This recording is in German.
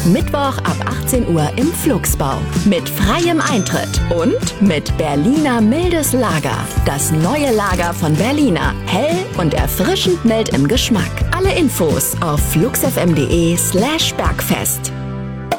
Mittwoch ab 18 Uhr im Flugsbau. Mit freiem Eintritt und mit Berliner mildes Lager. Das neue Lager von Berliner. Hell und erfrischend mild im Geschmack. Alle Infos auf fluxfm.de/Bergfest.